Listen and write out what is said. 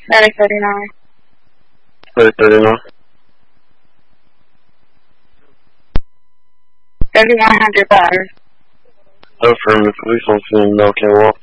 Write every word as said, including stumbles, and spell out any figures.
thirty thirty-nine. thirty thirty-nine. thirty-one hundred dollars. Affirmative. Police on scene, Mel Kenwalk.